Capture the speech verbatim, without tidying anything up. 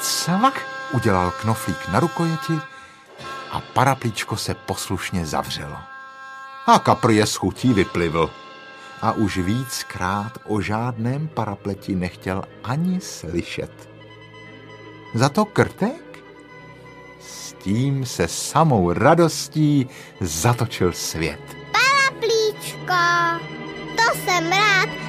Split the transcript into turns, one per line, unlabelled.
cvak udělal knoflík na rukojeti a paraplíčko se poslušně zavřelo. A kapr je s chutí vyplivl a už víckrát o žádném parapleti nechtěl ani slyšet. Za to krtek? S tím se samou radostí zatočil svět.
Paraplíčko, to jsem rád,